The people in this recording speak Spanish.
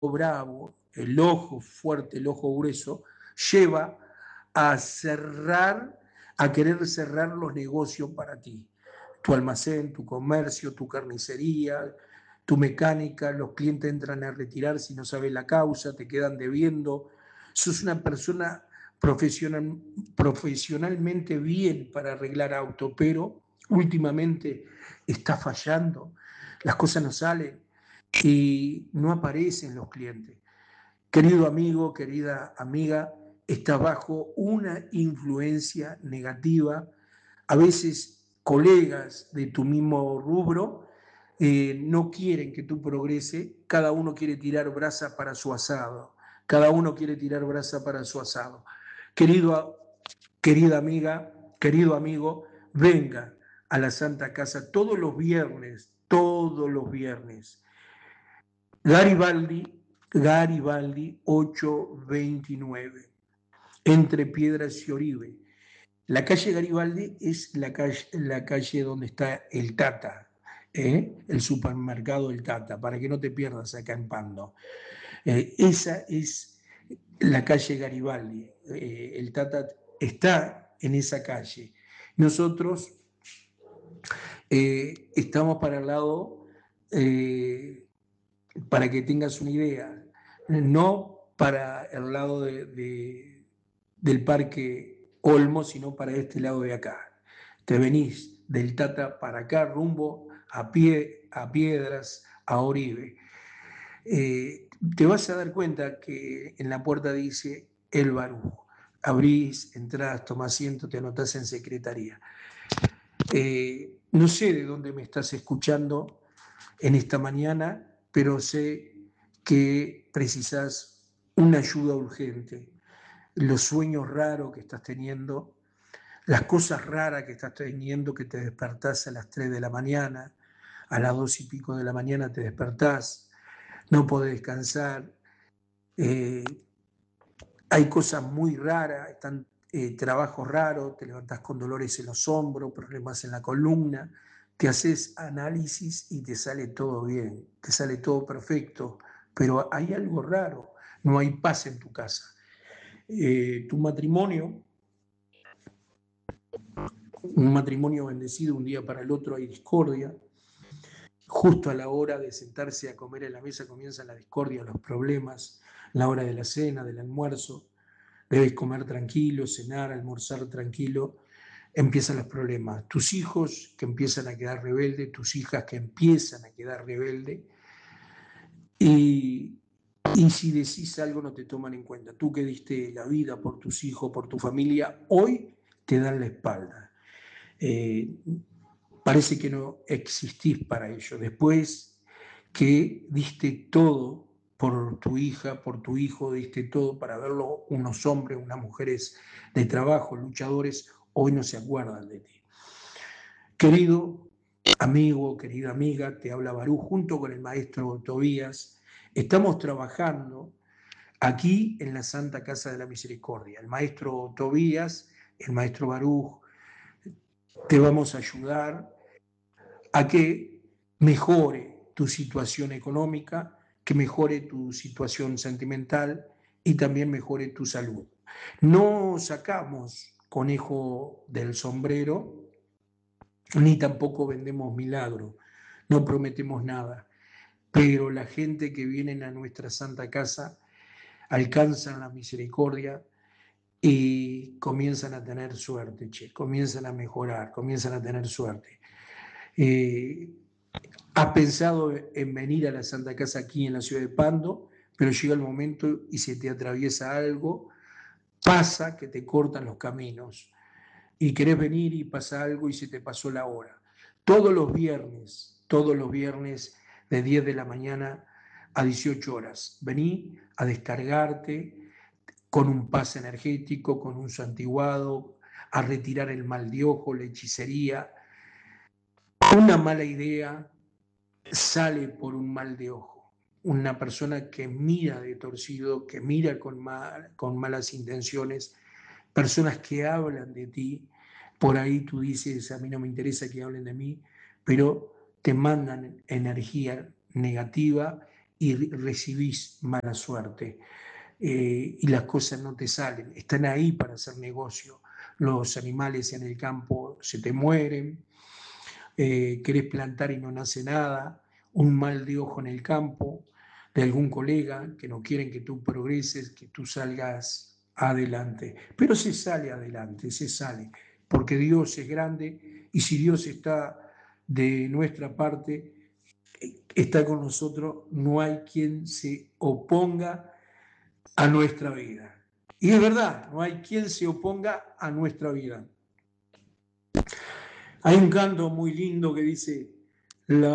bravo, el ojo fuerte, el ojo grueso, lleva a cerrar, a querer cerrar los negocios para ti. Tu almacén, tu comercio, tu carnicería, tu mecánica, los clientes entran a retirar si no sabes la causa, te quedan debiendo. Sos una persona profesionalmente bien para arreglar auto, pero últimamente está fallando, las cosas no salen y no aparecen los clientes. Querido amigo, querida amiga, está bajo una influencia negativa. A veces colegas de tu mismo rubro no quieren que tú progrese, cada uno quiere tirar brasa para su asado, cada uno quiere tirar brasa para su asado. Querido, querida amiga, querido amigo, venga a la Santa Casa todos los viernes. Garibaldi 829, entre Piedras y Oribe. La calle Garibaldi es la calle donde está el Tata, el supermercado del Tata, para que no te pierdas acá en Pando. Esa es la calle Garibaldi. El Tata está en esa calle. Nosotros estamos para el lado, para que tengas una idea, no para el lado del Parque Olmo, sino para este lado de acá. Te venís del Tata para acá, rumbo a Piedras, a Oribe. Te vas a dar cuenta que en la puerta dice El Baruj. Abrís, entrás, tomás asiento, te anotás en secretaría. No sé de dónde me estás escuchando en esta mañana, pero sé que precisas una ayuda urgente. Los sueños raros que estás teniendo, las cosas raras que estás teniendo, que te despertás a las 3 de la mañana, a las 2 y pico de la mañana te despertás, no podés descansar, eh, hay cosas muy raras, están trabajos raros, te levantás con dolores en los hombros, problemas en la columna, te haces análisis y te sale todo bien, te sale todo perfecto, pero hay algo raro, no hay paz en tu casa. Tu matrimonio, un matrimonio bendecido, un día para el otro hay discordia, justo a la hora de sentarse a comer en la mesa comienza la discordia, los problemas, la hora de la cena, del almuerzo. Debes comer tranquilo, cenar, almorzar tranquilo, empiezan los problemas. Tus hijos que empiezan a quedar rebeldes, tus hijas que empiezan a quedar rebeldes, y, y si decís algo no te toman en cuenta. Tú que diste la vida por tus hijos, por tu familia, hoy te dan la espalda. Parece que no existís para ello. Después que diste todo por tu hija, por tu hijo, diste todo para verlo, unos hombres, unas mujeres de trabajo, luchadores, hoy no se acuerdan de ti. Querido amigo, querida amiga, te habla Barú junto con el maestro Tobías. Estamos trabajando aquí en la Santa Casa de la Misericordia. El maestro Tobías, el maestro Barú, te vamos a ayudar a que mejore tu situación económica, que mejore tu situación sentimental y también mejore tu salud. No sacamos conejo del sombrero, ni tampoco vendemos milagro, no prometemos nada, pero la gente que viene a nuestra Santa Casa alcanzan la misericordia y comienzan a tener suerte, comienzan a mejorar, comienzan a tener suerte. Has pensado en venir a la Santa Casa aquí en la ciudad de Pando, pero llega el momento y se te atraviesa algo, pasa que te cortan los caminos y querés venir y pasa algo y se te pasó la hora. Todos los viernes de 10 de la mañana a 18 horas, vení a descargarte con un pase energético, con un santiguado, a retirar el mal de ojo, la hechicería. Una mala idea sale por un mal de ojo. Una persona que mira de torcido, que mira con malas intenciones, personas que hablan de ti, por ahí tú dices, a mí no me interesa que hablen de mí, pero te mandan energía negativa y recibís mala suerte. Y las cosas no te salen, están ahí para hacer negocio. Los animales en el campo se te mueren, querés plantar y no nace nada, un mal de ojo en el campo, de algún colega que no quieren que tú progreses, que tú salgas adelante. Pero se sale adelante, se sale, porque Dios es grande y si Dios está de nuestra parte, está con nosotros, no hay quien se oponga a nuestra vida. Y es verdad, no hay quien se oponga a nuestra vida. Hay un canto muy lindo que dice, la